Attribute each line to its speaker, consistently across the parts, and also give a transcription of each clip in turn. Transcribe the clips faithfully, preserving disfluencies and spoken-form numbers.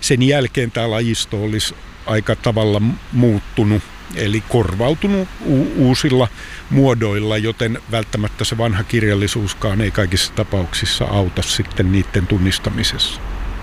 Speaker 1: sen jälkeen tämä lajisto olisi aika tavalla muuttunut, eli korvautunut u- uusilla muodoilla, joten välttämättä se vanha kirjallisuuskaan ei kaikissa tapauksissa auta sitten niiden tunnistamisessa.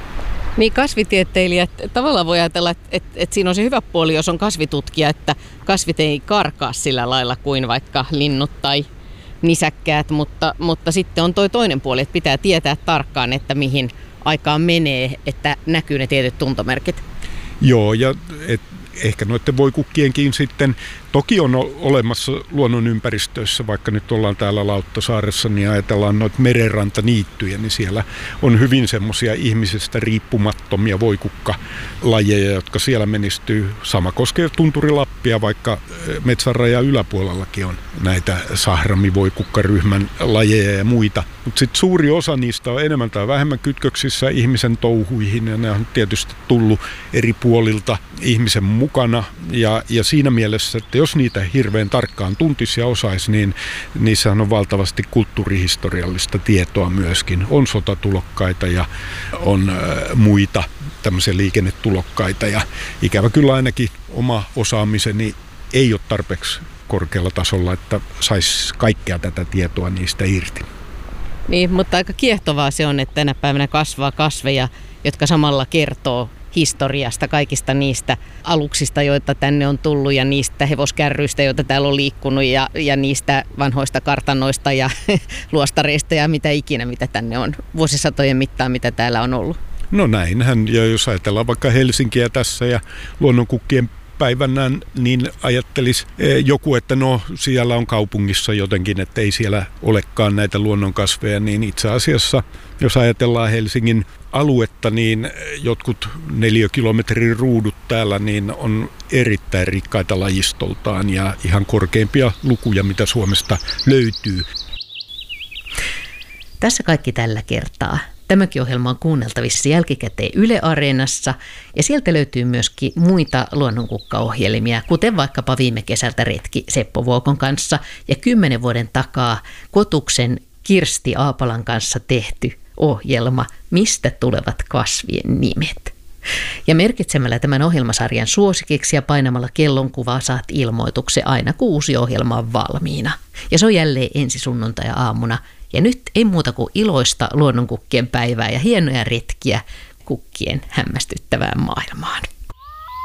Speaker 2: Niin kasvitieteilijät tavallaan voi ajatella, että, että, että siinä on se hyvä puoli, jos on kasvitutkija, että kasvit ei karkaa sillä lailla kuin vaikka linnut tai nisäkkäät, mutta, mutta sitten on toi toinen puoli, että pitää tietää tarkkaan, että mihin aikaan menee, että näkyy ne tietyt tuntomerkit.
Speaker 1: Joo, ja et, ehkä noiden voikukkienkin sitten, toki on olemassa luonnonympäristöissä, vaikka nyt ollaan täällä Lauttasaaressa, niin ajatellaan noita merenrantaniittyjä, niin siellä on hyvin semmoisia ihmisestä riippumattomia voikukkalajeja, jotka siellä menestyy. Sama koskee Tunturi-Lappia, vaikka metsänrajan yläpuolellakin on näitä sahramivoikukkaryhmän lajeja ja muita. Mutta sitten suuri osa niistä on enemmän tai vähemmän kytköksissä ihmisen touhuihin, ja ne on tietysti tullut eri puolilta ihmisen mukana, ja, ja siinä mielessä, että jos niitä hirveän tarkkaan tuntisi ja osaisi, niin niissähän on valtavasti kulttuurihistoriallista tietoa myöskin. On sotatulokkaita ja on äh, muita tämmöisiä liikennetulokkaita, ja ikävä kyllä ainakin oma osaamiseni ei ole tarpeeksi korkealla tasolla, että saisi kaikkea tätä tietoa niistä irti.
Speaker 2: Niin, mutta aika kiehtovaa se on, että tänä päivänä kasvaa kasveja, jotka samalla kertoo historiasta, kaikista niistä aluksista, joita tänne on tullut, ja niistä hevoskärryistä, joita täällä on liikkunut, ja, ja niistä vanhoista kartanoista ja luostareista ja mitä ikinä, mitä tänne on vuosisatojen mittaan, mitä täällä on ollut.
Speaker 1: No näinhän, ja jos ajatellaan vaikka Helsinkiä tässä ja luonnonkukkien päivänä, niin ajattelisi joku, että no siellä on kaupungissa jotenkin, että ei siellä olekaan näitä luonnonkasveja, niin itse asiassa, jos ajatellaan Helsingin aluetta, niin jotkut neliökilometrin ruudut täällä niin on erittäin rikkaita lajistoltaan ja ihan korkeimpia lukuja, mitä Suomesta löytyy.
Speaker 3: Tässä kaikki tällä kertaa. Tämäkin ohjelma on kuunneltavissa jälkikäteen Yle Areenassa, ja sieltä löytyy myöskin muita luonnonkukkaohjelmia, kuten vaikkapa viime kesältä retki Seppo Vuokon kanssa ja kymmenen vuoden takaa Kotuksen Kirsti Aapalan kanssa tehty ohjelma Mistä tulevat kasvien nimet. Ja merkitsemällä tämän ohjelmasarjan suosikiksi ja painamalla kellonkuvaa saat ilmoituksen aina, kun uusi ohjelma on valmiina. Ja se on jälleen ensi sunnuntai-aamuna. Ja nyt ei muuta kuin iloista luonnonkukkien päivää ja hienoja retkiä kukkien hämmästyttävään maailmaan.